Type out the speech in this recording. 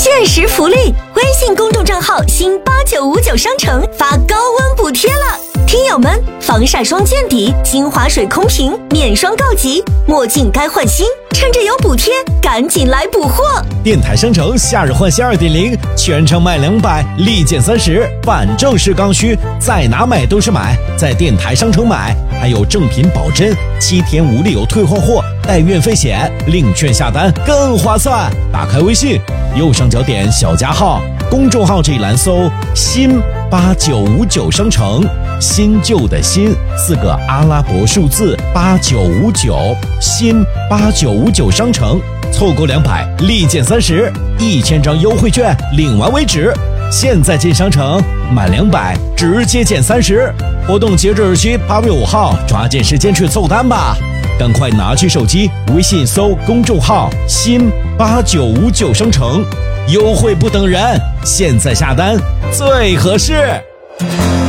限时福利，微信公众账号新8959商城发高温补贴了。听友们，防晒霜见底，精华水空瓶，面霜告急，墨镜该换新，趁着有补贴，赶紧来补货！ 电台商城夏日换新 2.0， 全程卖200，立减30，反正是刚需，在哪买都是买，在电台商城买，还有正品保真，7天无理由退换货，带运费险，领券下单更划算。打开微信，右上角点小加号，公众号这一栏搜新8959商城，新旧的新4个阿拉伯数字8959，新8959商城，凑够200立减30，1000张优惠券领完为止。现在进商城满200直接减30，活动截止日期8月5号，抓紧时间去凑单吧！赶快拿起手机，微信搜公众号新8959商城，优惠不等人，现在下单最合适。